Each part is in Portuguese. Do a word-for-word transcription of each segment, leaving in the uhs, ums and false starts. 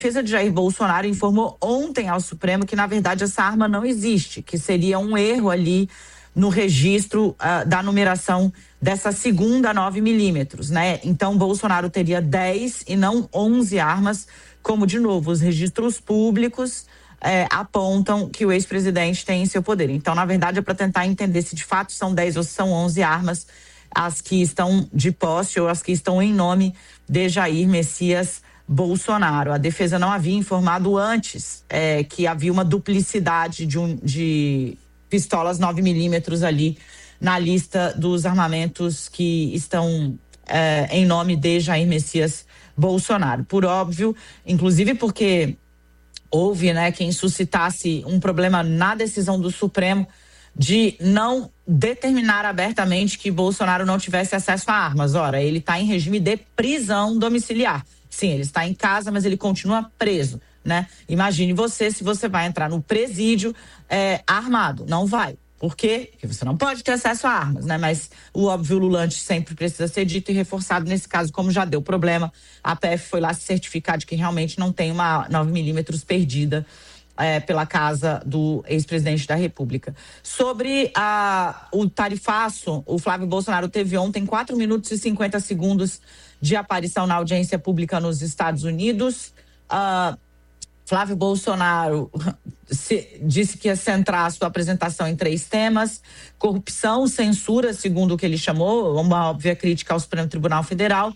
defesa de Jair Bolsonaro informou ontem ao Supremo que, na verdade, essa arma não existe, que seria um erro ali no registro uh, da numeração dessa segunda nove milímetros, né? Então, Bolsonaro teria dez e não onze armas, como, de novo, os registros públicos eh, apontam que o ex-presidente tem em seu poder. Então, na verdade, é para tentar entender se de fato são dez ou se são onze armas as que estão de posse ou as que estão em nome de Jair Messias Bolsonaro. A defesa não havia informado antes eh, que havia uma duplicidade de, um, de pistolas nove milímetros ali na lista dos armamentos que estão eh, em nome de Jair Messias Bolsonaro. Por óbvio, inclusive porque houve, né, quem suscitasse um problema na decisão do Supremo de não determinar abertamente que Bolsonaro não tivesse acesso a armas. Ora, ele está em regime de prisão domiciliar. Sim, ele está em casa, mas ele continua preso, né? Imagine você se você vai entrar no presídio é, armado. Não vai. Por quê? Porque você não pode ter acesso a armas, né? Mas o óbvio ululante sempre precisa ser dito e reforçado nesse caso, como já deu problema. A P F foi lá se certificar de que realmente não tem uma nove milímetros perdida é, pela casa do ex-presidente da República. Sobre a, o tarifaço, o Flávio Bolsonaro teve ontem quatro minutos e cinquenta segundos de aparição na audiência pública nos Estados Unidos. Uh, Flávio Bolsonaro se, disse que ia centrar a sua apresentação em três temas: corrupção, censura, segundo o que ele chamou, uma óbvia crítica ao Supremo Tribunal Federal,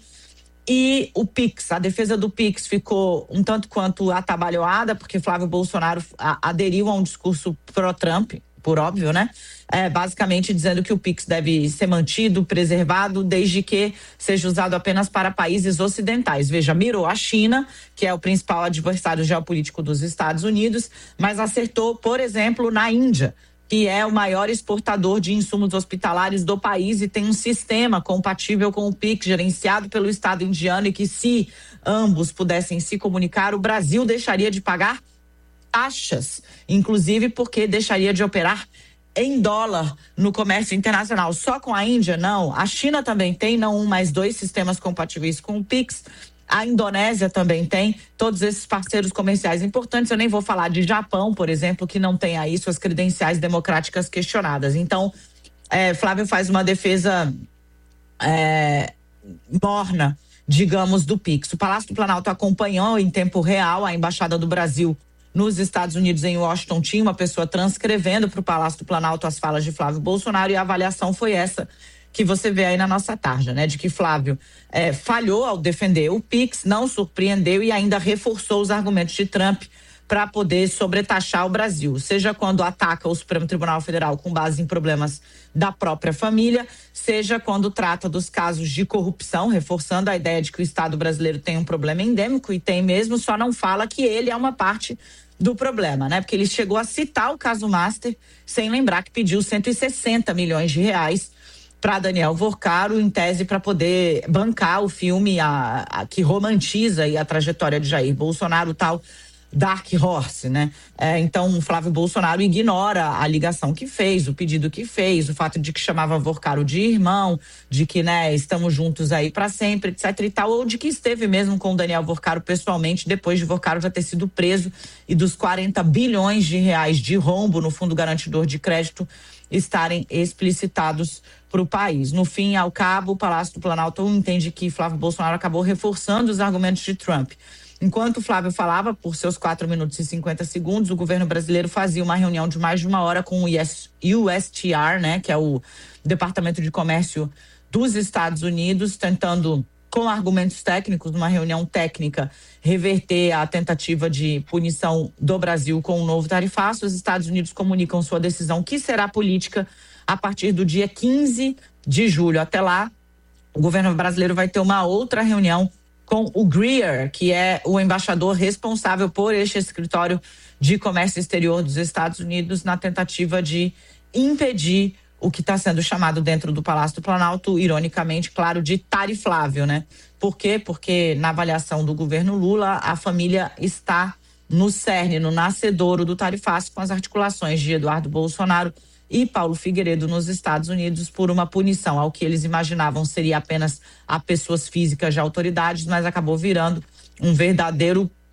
e o Pix. A defesa do Pix ficou um tanto quanto atabalhoada, porque Flávio Bolsonaro aderiu a um discurso pró-Trump, por óbvio, né? É, basicamente dizendo que o Pix deve ser mantido, preservado, desde que seja usado apenas para países ocidentais. Veja, mirou a China, que é o principal adversário geopolítico dos Estados Unidos, mas acertou, por exemplo, na Índia, que é o maior exportador de insumos hospitalares do país e tem um sistema compatível com o Pix, gerenciado pelo Estado indiano, e que, se ambos pudessem se comunicar, o Brasil deixaria de pagar taxas, inclusive porque deixaria de operar em dólar no comércio internacional. Só com a Índia, não. A China também tem, não um, mas dois sistemas compatíveis com o Pix. A Indonésia também tem. Todos esses parceiros comerciais importantes. Eu nem vou falar de Japão, por exemplo, que não tem aí suas credenciais democráticas questionadas. Então, é, Flávio faz uma defesa é, morna, digamos, do Pix. O Palácio do Planalto acompanhou em tempo real. A Embaixada do Brasil nos Estados Unidos, em Washington, tinha uma pessoa transcrevendo para o Palácio do Planalto as falas de Flávio Bolsonaro, e a avaliação foi essa que você vê aí na nossa tarja, né? De que Flávio é, falhou ao defender o Pix, não surpreendeu e ainda reforçou os argumentos de Trump para poder sobretaxar o Brasil, seja quando ataca o Supremo Tribunal Federal com base em problemas da própria família, seja quando trata dos casos de corrupção, reforçando a ideia de que o Estado brasileiro tem um problema endêmico, e tem mesmo, só não fala que ele é uma parte do problema, né? Porque ele chegou a citar o caso Master, sem lembrar que pediu cento e sessenta milhões de reais para Daniel Vorcaro, em tese para poder bancar o filme a, a, que romantiza aí a trajetória de Jair Bolsonaro, tal Dark Horse, né? É, então, Flávio Bolsonaro ignora a ligação que fez, o pedido que fez, o fato de que chamava Vorcaro de irmão, de que, né, estamos juntos aí para sempre, etc e tal, ou de que esteve mesmo com o Daniel Vorcaro pessoalmente, depois de Vorcaro já ter sido preso e dos quarenta bilhões de reais de rombo no Fundo Garantidor de Crédito estarem explicitados para o país. No fim e ao cabo, o Palácio do Planalto entende que Flávio Bolsonaro acabou reforçando os argumentos de Trump. Enquanto Flávio falava por seus quatro minutos e cinquenta segundos, o governo brasileiro fazia uma reunião de mais de uma hora com o U S T R, né, que é o Departamento de Comércio dos Estados Unidos, tentando, com argumentos técnicos, numa reunião técnica, reverter a tentativa de punição do Brasil com um novo tarifaço. Os Estados Unidos comunicam sua decisão, que será política, a partir do dia quinze de julho. Até lá, o governo brasileiro vai ter uma outra reunião com o Greer, que é o embaixador responsável por este escritório de comércio exterior dos Estados Unidos, na tentativa de impedir o que está sendo chamado dentro do Palácio do Planalto, ironicamente, claro, de tariflávio, né? Por quê? Porque na avaliação do governo Lula, a família está no cerne, no nascedouro do tarifaço, com as articulações de Eduardo Bolsonaro e Paulo Figueiredo nos Estados Unidos por uma punição ao que eles imaginavam seria apenas a pessoas físicas de autoridades, mas acabou virando um verdadeiro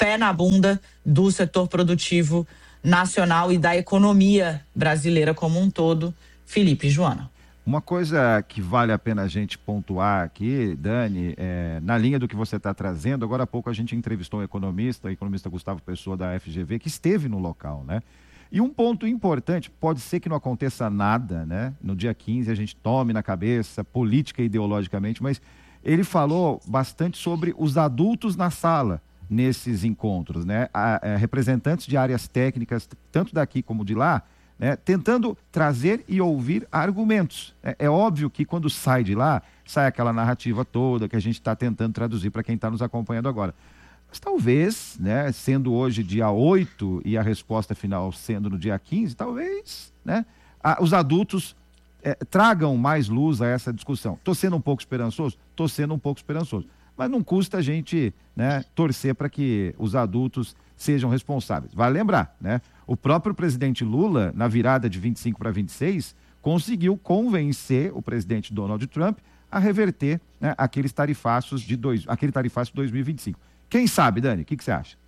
pé na bunda do setor produtivo nacional e da economia brasileira como um todo. Felipe e Joana. Uma coisa que vale a pena a gente pontuar aqui, Dani, é, na linha do que você está trazendo, agora há pouco a gente entrevistou um economista, o economista Gustavo Pessoa da F G V, que esteve no local, né? E um ponto importante, pode ser que não aconteça nada, né? No dia quinze a gente tome na cabeça, política e ideologicamente, mas ele falou bastante sobre os adultos na sala nesses encontros, né? A, a, representantes de áreas técnicas, tanto daqui como de lá, né, tentando trazer e ouvir argumentos. É, é óbvio que quando sai de lá, sai aquela narrativa toda que a gente está tentando traduzir para quem está nos acompanhando agora. Mas talvez, né, sendo hoje dia oito e a resposta final sendo no dia quinze, talvez, né, a, os adultos é, tragam mais luz a essa discussão. Estou sendo um pouco esperançoso? Estou sendo um pouco esperançoso. Mas não custa a gente, né, torcer para que os adultos sejam responsáveis. Vale lembrar, né? O próprio presidente Lula, na virada de vinte e cinco para vinte e seis, conseguiu convencer o presidente Donald Trump a reverter, né, aqueles tarifaços de dois, aquele tarifaço de dois mil e vinte e cinco. Quem sabe, Dani? O que, que você acha?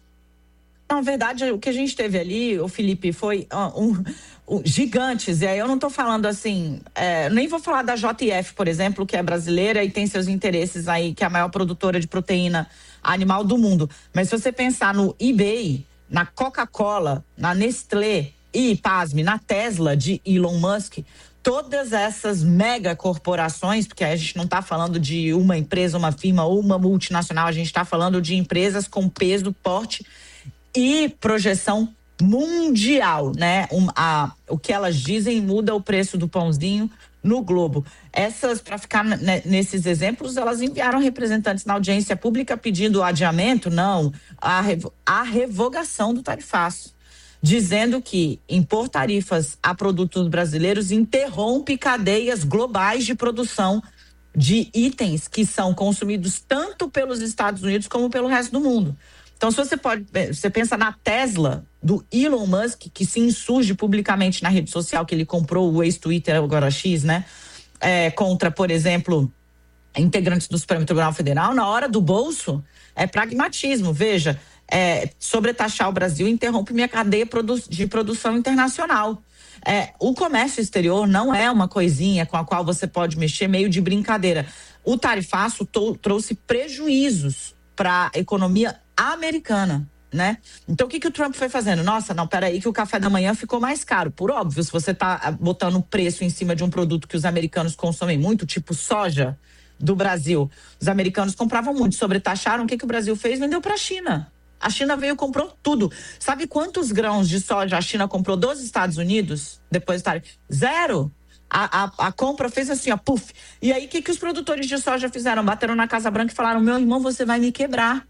Na verdade, o que a gente teve ali, o Felipe, foi um, um, gigantes. E aí eu não estou falando assim, é, nem vou falar da J F, por exemplo, que é brasileira e tem seus interesses aí, que é a maior produtora de proteína animal do mundo. Mas se você pensar no eBay, na Coca-Cola, na Nestlé e, pasme, na Tesla de Elon Musk, todas essas mega corporações, porque a gente não está falando de uma empresa, uma firma ou uma multinacional, a gente está falando de empresas com peso, porte e projeção mundial, né? Um, a, o que elas dizem muda o preço do pãozinho no globo. Essas, para ficar n- nesses exemplos, elas enviaram representantes na audiência pública pedindo o adiamento, não, a, revo- a revogação do tarifaço, dizendo que impor tarifas a produtos brasileiros interrompe cadeias globais de produção de itens que são consumidos tanto pelos Estados Unidos como pelo resto do mundo. Então, se você pode, você pensa na Tesla, do Elon Musk, que se insurge publicamente na rede social, que ele comprou o ex-Twitter, agora X, né? É, contra, por exemplo, integrantes do Supremo Tribunal Federal, na hora do bolso, é pragmatismo. Veja, é, sobretaxar o Brasil interrompe minha cadeia produ- de produção internacional. É, o comércio exterior não é uma coisinha com a qual você pode mexer meio de brincadeira. O tarifaço to- trouxe prejuízos para a economia americana, né? Então, o que que o Trump foi fazendo? Nossa, não, peraí que o café da manhã ficou mais caro. Por óbvio, se você tá botando preço em cima de um produto que os americanos consomem muito, tipo soja do Brasil. Os americanos compravam muito, sobretaxaram. O que que o Brasil fez? Vendeu para a China. A China veio e comprou tudo. Sabe quantos grãos de soja a China comprou dos Estados Unidos? Depois de zero. A, a, a compra fez assim, ó, puf. E aí, o que que os produtores de soja fizeram? Bateram na Casa Branca e falaram, meu irmão, você vai me quebrar.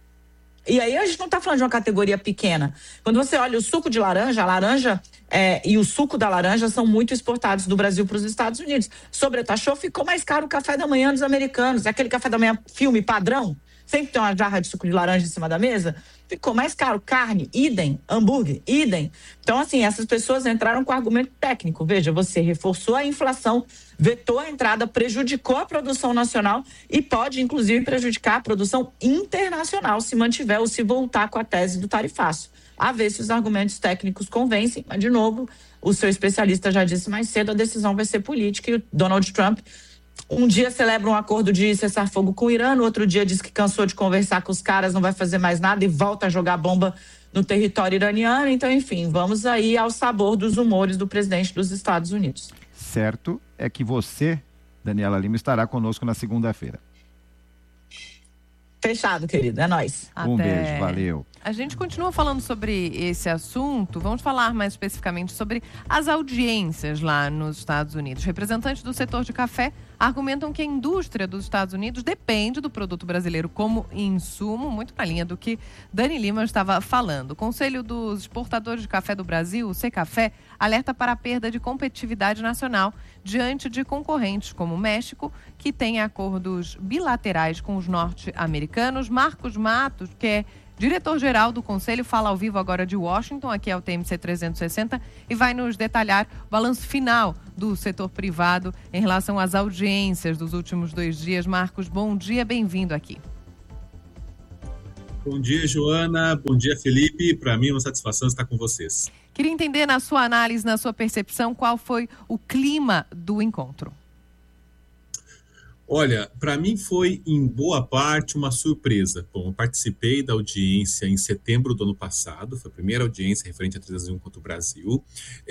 E aí a gente não está falando de uma categoria pequena. Quando você olha o suco de laranja, a laranja é, e o suco da laranja são muito exportados do Brasil para os Estados Unidos. Sobretaxou, ficou mais caro o café da manhã dos americanos. Aquele café da manhã filme padrão, sempre tem uma jarra de suco de laranja em cima da mesa, ficou mais caro. Carne, idem. Hambúrguer, idem. Então, assim, essas pessoas entraram com argumento técnico. Veja, você reforçou a inflação, vetou a entrada, prejudicou a produção nacional e pode, inclusive, prejudicar a produção internacional se mantiver ou se voltar com a tese do tarifaço. A ver se os argumentos técnicos convencem, mas, de novo, o seu especialista já disse mais cedo, a decisão vai ser política e o Donald Trump um dia celebra um acordo de cessar-fogo com o Irã, no outro dia diz que cansou de conversar com os caras, não vai fazer mais nada e volta a jogar bomba no território iraniano. Então, enfim, vamos aí ao sabor dos humores do presidente dos Estados Unidos. Certo é que você, Daniela Lima, estará conosco na segunda-feira. Fechado, querido. É nóis. Um beijo, valeu. A gente continua falando sobre esse assunto. Vamos falar mais especificamente sobre as audiências lá nos Estados Unidos. Representantes do setor de café argumentam que a indústria dos Estados Unidos depende do produto brasileiro como insumo, muito na linha do que Dani Lima estava falando. O Conselho dos Exportadores de Café do Brasil, o Secafé, alerta para a perda de competitividade nacional diante de concorrentes como o México, que tem acordos bilaterais com os norte-americanos. Marcos Matos, que é diretor-geral do Conselho, fala ao vivo agora de Washington, aqui é o T M C trezentos e sessenta, e vai nos detalhar o balanço final do setor privado em relação às audiências dos últimos dois dias. Marcos, bom dia, bem-vindo aqui. Bom dia, Joana. Bom dia, Felipe. Para mim é uma satisfação estar com vocês. Queria entender, na sua análise, na sua percepção, qual foi o clima do encontro? Olha, para mim foi, em boa parte, uma surpresa. Bom, eu participei da audiência em setembro do ano passado, foi a primeira audiência referente a trezentos e um contra o Brasil.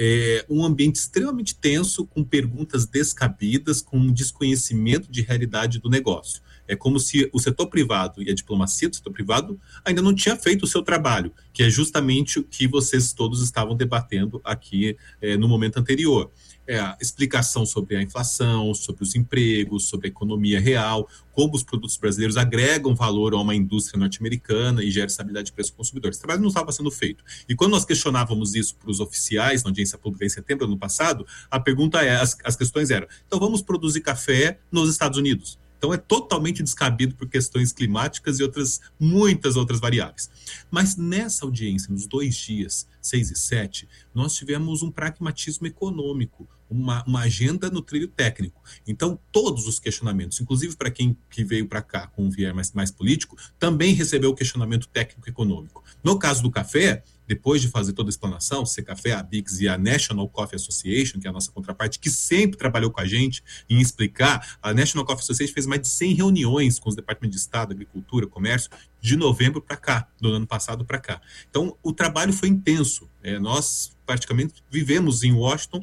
É um ambiente extremamente tenso, com perguntas descabidas, com um desconhecimento de realidade do negócio. É como se o setor privado e a diplomacia do setor privado ainda não tinha feito o seu trabalho, que é justamente o que vocês todos estavam debatendo aqui é, no momento anterior. É a explicação sobre a inflação, sobre os empregos, sobre a economia real, como os produtos brasileiros agregam valor a uma indústria norte-americana e geram estabilidade de preço ao consumidor. Esse trabalho não estava sendo feito. E quando nós questionávamos isso para os oficiais na audiência pública em setembro do ano passado, a pergunta é, as, as questões eram, então vamos produzir café nos Estados Unidos? Então é totalmente descabido por questões climáticas e outras, muitas outras variáveis. Mas nessa audiência, nos dois dias, seis e sete, nós tivemos um pragmatismo econômico, uma, uma agenda no trilho técnico. Então todos os questionamentos, inclusive para quem que veio para cá com um viés mais, mais político, também recebeu o questionamento técnico-econômico. No caso do café, depois de fazer toda a explanação, Secafé, a Bix e a National Coffee Association, que é a nossa contraparte, que sempre trabalhou com a gente em explicar, a National Coffee Association fez mais de cem reuniões com os departamentos de Estado, Agricultura, Comércio, de novembro para cá, do ano passado para cá. Então, o trabalho foi intenso. É, nós praticamente vivemos em Washington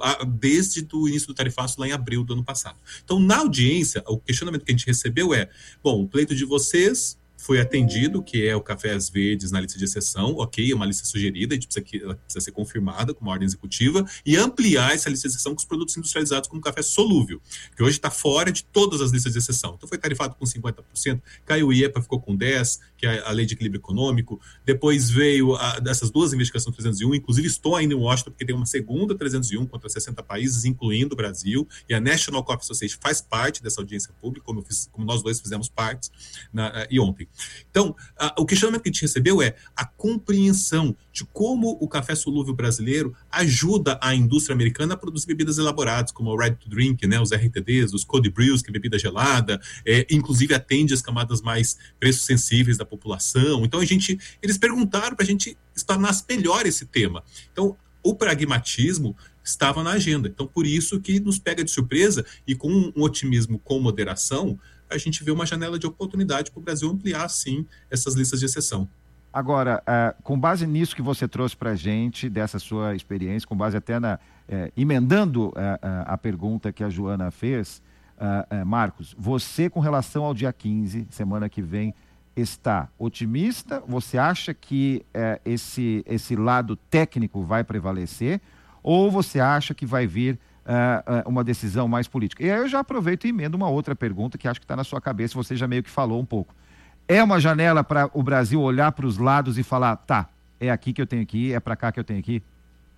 desde o início do tarifaço lá em abril do ano passado. Então, na audiência, o questionamento que a gente recebeu é, bom, o pleito de vocês foi atendido, que é o Cafés Verdes na lista de exceção, ok, é uma lista sugerida, a gente precisa que ela precisa ser confirmada com uma ordem executiva, e ampliar essa lista de exceção com os produtos industrializados como café solúvel, que hoje está fora de todas as listas de exceção. Então foi tarifado com cinquenta por cento, caiu o I E P A, ficou com dez por cento, que é a Lei de Equilíbrio Econômico, depois veio a, dessas duas investigações trezentos e um, inclusive estou ainda em Washington, porque tem uma segunda trezentos e um contra sessenta países, incluindo o Brasil, e a National Coffee Association faz parte dessa audiência pública, como, eu fiz, como nós dois fizemos parte na, e ontem. Então, a, o questionamento que a gente recebeu é a compreensão de como o café solúvel brasileiro ajuda a indústria americana a produzir bebidas elaboradas, como o Ready to Drink, né, os R T Ds, os Cold Brews, que é bebida gelada, é, inclusive atende as camadas mais preço sensíveis da população. Então, a gente, eles perguntaram para a gente explanar melhor esse tema. Então, o pragmatismo estava na agenda. Então, por isso que nos pega de surpresa e com um otimismo com moderação, a gente vê uma janela de oportunidade para o Brasil ampliar, sim, essas listas de exceção. Agora, uh, com base nisso que você trouxe para a gente, dessa sua experiência, com base até na... Uh, emendando uh, uh, a pergunta que a Joana fez, uh, uh, Marcos, você com relação ao dia quinze, semana que vem, está otimista? Você acha que uh, esse, esse lado técnico vai prevalecer? Ou você acha que vai vir Uh, uh, uma decisão mais política? E aí eu já aproveito e emendo uma outra pergunta que acho que está na sua cabeça, você já meio que falou um pouco. É uma janela para o Brasil olhar para os lados e falar, tá, é aqui que eu tenho que ir, é para cá que eu tenho que ir?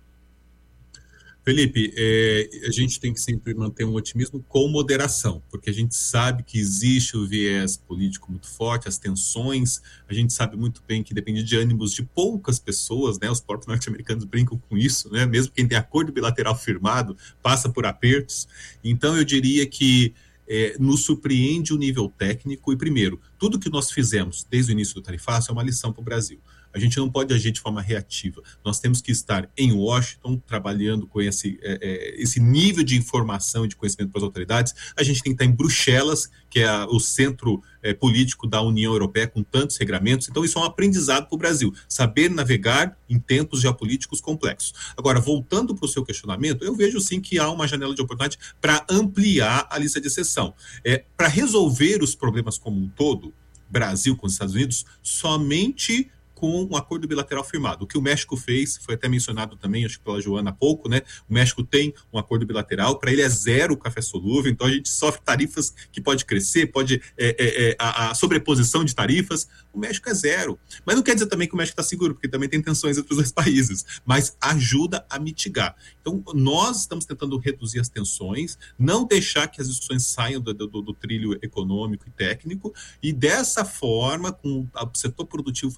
Felipe, é, a gente tem que sempre manter um otimismo com moderação, porque a gente sabe que existe o viés político muito forte, as tensões, a gente sabe muito bem que depende de ânimos de poucas pessoas, né? Os próprios norte-americanos brincam com isso, né? Mesmo quem tem acordo bilateral firmado passa por apertos. Então eu diria que é, nos surpreende o nível técnico e, primeiro, tudo que nós fizemos desde o início do tarifaço é uma lição para o Brasil. A gente não pode agir de forma reativa. Nós temos que estar em Washington, trabalhando com esse, é, esse nível de informação e de conhecimento para as autoridades. A gente tem que estar em Bruxelas, que é a, o centro é, político da União Europeia, com tantos regramentos. Então, isso é um aprendizado para o Brasil. Saber navegar em tempos geopolíticos complexos. Agora, voltando para o seu questionamento, eu vejo sim que há uma janela de oportunidade para ampliar a lista de exceção. É, para resolver os problemas como um todo, Brasil com os Estados Unidos, somente com um acordo bilateral firmado. O que o México fez, foi até mencionado também, acho que pela Joana há pouco, né? O México tem um acordo bilateral, para ele é zero o café solúvel, então a gente sofre tarifas que pode crescer, pode é, é, é, a, a sobreposição de tarifas, o México é zero. Mas não quer dizer também que o México está seguro, porque também tem tensões entre os dois países, mas ajuda a mitigar. Então, nós estamos tentando reduzir as tensões, não deixar que as discussões saiam do, do, do trilho econômico e técnico, e dessa forma, com o setor produtivo fazendo tanta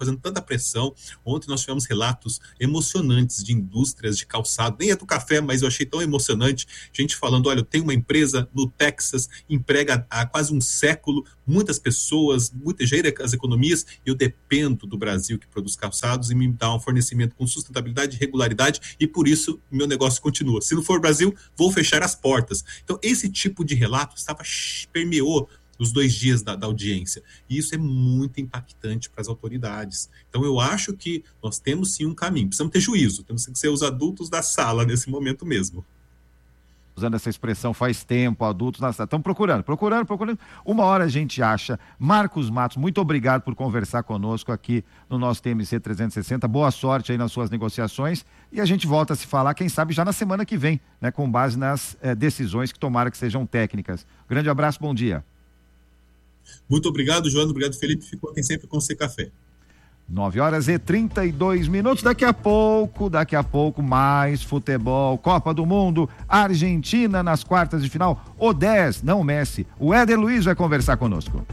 pressão. Ontem nós tivemos relatos emocionantes de indústrias de calçado, nem é do café, mas eu achei tão emocionante, gente falando, olha, eu tenho uma empresa no Texas, emprega há quase um século, muitas pessoas, muita gira as economias, eu dependo do Brasil que produz calçados e me dá um fornecimento com sustentabilidade e regularidade, e por isso meu negócio continua. Se não for Brasil, vou fechar as portas. Então, esse tipo de relato estava, permeou os dois dias da, da audiência. E isso é muito impactante para as autoridades. Então, eu acho que nós temos sim um caminho. Precisamos ter juízo, temos que ser os adultos da sala nesse momento mesmo. Usando essa expressão faz tempo, adultos na sala. Estão procurando, procurando, procurando. Uma hora a gente acha. Marcos Matos, muito obrigado por conversar conosco aqui no nosso T M C trezentos e sessenta. Boa sorte aí nas suas negociações. E a gente volta a se falar, quem sabe, já na semana que vem, né? Com base nas eh, decisões que tomara que sejam técnicas. Grande abraço, bom dia. Muito obrigado, Joana. Obrigado, Felipe. Fiquem sempre com o C Café. nove horas e trinta e dois minutos. Daqui a pouco, daqui a pouco, mais futebol. Copa do Mundo, Argentina nas quartas de final. O dez, não o Messi. O Éder Luiz vai conversar conosco.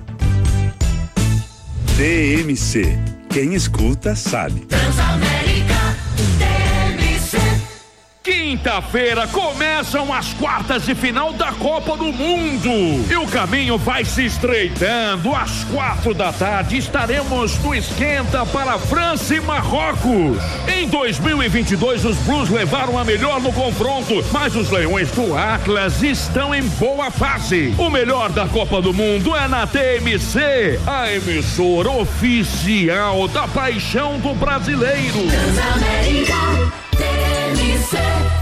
T M C. Quem escuta, sabe. Transamérica, T M C. Quinta-feira começam as quartas de final da Copa do Mundo e o caminho vai se estreitando. Às quatro da tarde estaremos no esquenta para França e Marrocos. Em dois mil e vinte e dois os Blues levaram a melhor no confronto, mas os Leões do Atlas estão em boa fase. O melhor da Copa do Mundo é na T M C, a emissora oficial da paixão do brasileiro. Transamérica, T M C.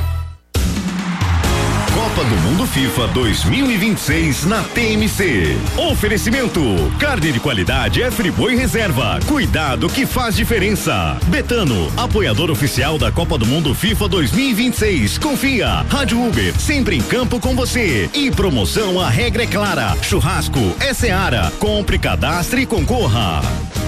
Copa do Mundo FIFA dois mil e vinte e seis na T M C. Oferecimento: carne de qualidade é Friboi Reserva. Cuidado que faz diferença. Betano, apoiador oficial da Copa do Mundo FIFA dois mil e vinte e seis. Confia. Rádio Uber, sempre em campo com você. E promoção, a regra é clara. Churrasco é Seara. Compre, cadastre e concorra.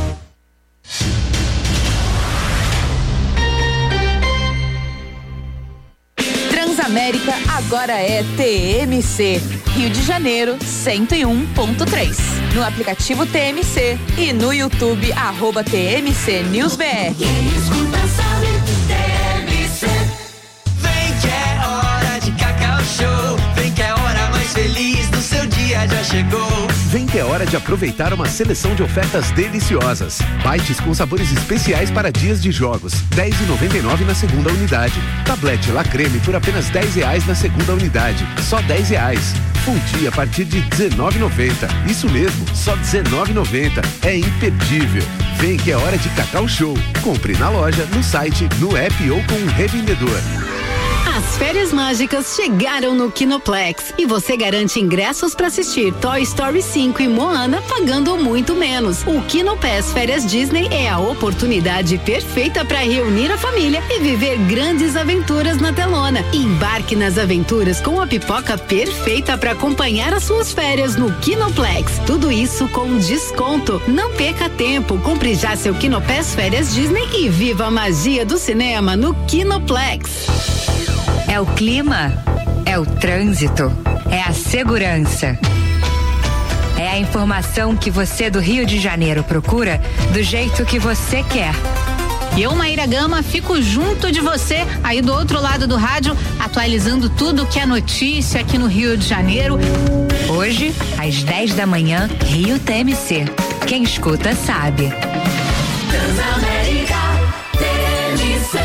Transamérica agora é T M C, Rio de Janeiro cento e um ponto três. No aplicativo T M C e no YouTube, arroba T M C News B R. Quem escuta sabe, T M C. Vem que é hora de Cacau Show. Vem que é a hora mais feliz do seu dia já chegou. Vem que é hora de aproveitar uma seleção de ofertas deliciosas. Bites com sabores especiais para dias de jogos, dez reais e noventa e nove centavos na segunda unidade. Tablete La Creme por apenas dez reais na segunda unidade, só dez reais. Fundi a partir de dezenove reais e noventa centavos. Isso mesmo, só dezenove reais e noventa centavos. É imperdível. Vem que é hora de Cacau Show. Compre na loja, no site, no app ou com um revendedor. As férias mágicas chegaram no Kinoplex e você garante ingressos para assistir Toy Story cinco e Moana pagando muito menos. O Kinopass Férias Disney é a oportunidade perfeita para reunir a família e viver grandes aventuras na telona. Embarque nas aventuras com a pipoca perfeita para acompanhar as suas férias no Kinoplex. Tudo isso com desconto. Não perca tempo, compre já seu Kinopass Férias Disney e viva a magia do cinema no Kinoplex. É o clima, é o trânsito, é a segurança. É a informação que você do Rio de Janeiro procura do jeito que você quer. Eu, Maíra Gama, fico junto de você aí do outro lado do rádio, atualizando tudo que é notícia aqui no Rio de Janeiro. Hoje, às dez da manhã, Rio T M C. Quem escuta sabe. Transamérica, T M C.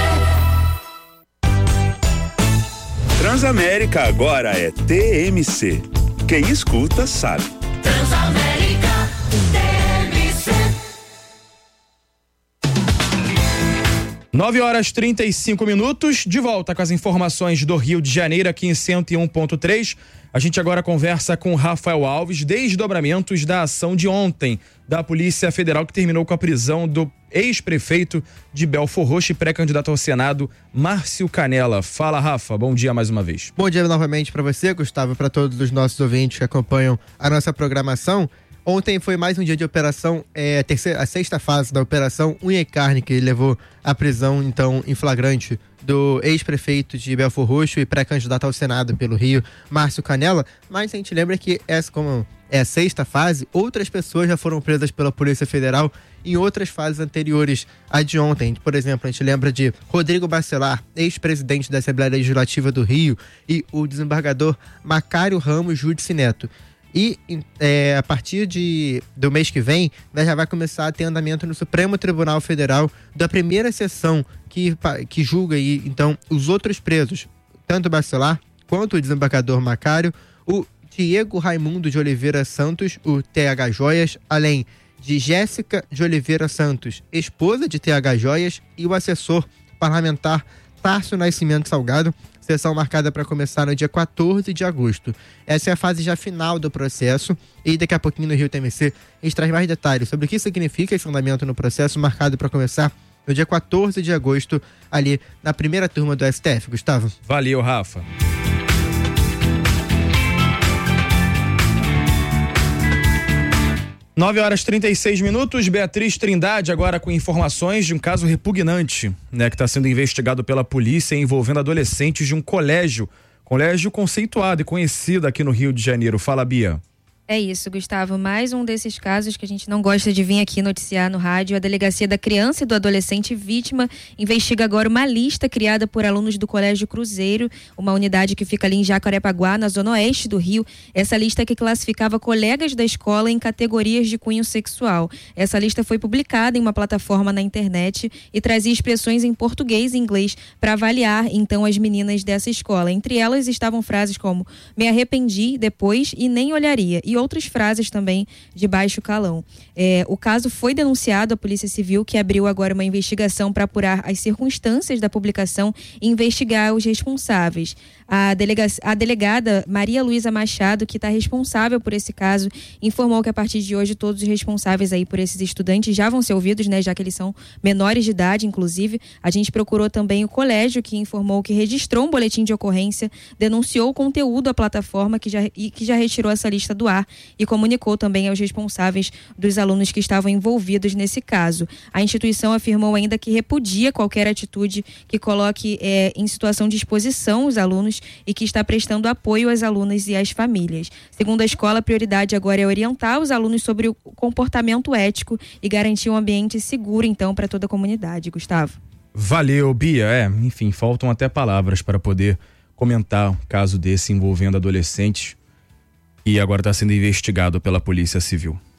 Transamérica agora é T M C. Quem escuta sabe. Transamérica, T M C. nove horas e trinta e cinco minutos, de volta com as informações do Rio de Janeiro aqui em cento e um ponto três. A gente agora conversa com Rafael Alves, desdobramentos da ação de ontem da Polícia Federal que terminou com a prisão do ex-prefeito de Belfor Roxo e pré-candidato ao Senado, Márcio Canela. Fala, Rafa, bom dia mais uma vez. Bom dia novamente para você, Gustavo, para todos os nossos ouvintes que acompanham a nossa programação. Ontem foi mais um dia de operação, é, a, terceira, a sexta fase da operação Unha e Carne, que levou à prisão, então, em flagrante do ex-prefeito de Belfor Roxo e pré-candidato ao Senado pelo Rio, Márcio Canella, mas a gente lembra que essa, como é a sexta fase, outras pessoas já foram presas pela Polícia Federal em outras fases anteriores à de ontem. Por exemplo, a gente lembra de Rodrigo Bacelar, ex-presidente da Assembleia Legislativa do Rio, e o desembargador Macário Ramos Júdice Neto. E é, a partir de, do mês que vem, né, já vai começar a ter andamento no Supremo Tribunal Federal da primeira sessão que, que julga aí, então, os outros presos, tanto o Bacelar quanto o desembargador Macário, o Diego Raimundo de Oliveira Santos, o T H Joias, além de Jéssica de Oliveira Santos, esposa de T H Joias, e o assessor parlamentar Tárcio Nascimento Salgado, sessão marcada para começar no dia quatorze de agosto. Essa é a fase já final do processo e daqui a pouquinho no Rio T M C a gente traz mais detalhes sobre o que significa esse andamento no processo marcado para começar no dia quatorze de agosto, ali na primeira turma do S T F. Gustavo. Valeu, Rafa. nove horas e trinta e seis minutos, Beatriz Trindade agora com informações de um caso repugnante, né, que está sendo investigado pela polícia envolvendo adolescentes de um colégio, colégio conceituado e conhecido aqui no Rio de Janeiro. Fala, Bia. É isso, Gustavo. Mais um desses casos que a gente não gosta de vir aqui noticiar no rádio. A Delegacia da Criança e do Adolescente Vítima investiga agora uma lista criada por alunos do Colégio Cruzeiro, uma unidade que fica ali em Jacarepaguá, na zona oeste do Rio. Essa lista que classificava colegas da escola em categorias de cunho sexual. Essa lista foi publicada em uma plataforma na internet e trazia expressões em português e inglês para avaliar, então, as meninas dessa escola. Entre elas estavam frases como "me arrependi depois" e "nem olharia", e outras frases também de baixo calão. É, o caso foi denunciado à Polícia Civil, que abriu agora uma investigação para apurar as circunstâncias da publicação e investigar os responsáveis. A, delega, a delegada Maria Luísa Machado, que está responsável por esse caso, informou que a partir de hoje todos os responsáveis aí por esses estudantes já vão ser ouvidos, né, já que eles são menores de idade, inclusive. A gente procurou também o colégio, que informou que registrou um boletim de ocorrência, denunciou o conteúdo à plataforma que já, e que já retirou essa lista do ar e comunicou também aos responsáveis dos alunos que estavam envolvidos nesse caso. A instituição afirmou ainda que repudia qualquer atitude que coloque é, em situação de exposição os alunos e que está prestando apoio às alunas e às famílias. Segundo a escola, a prioridade agora é orientar os alunos sobre o comportamento ético e garantir um ambiente seguro, então, para toda a comunidade. Gustavo. Valeu, Bia. É, enfim, faltam até palavras para poder comentar um caso desse envolvendo adolescentes e agora está sendo investigado pela Polícia Civil.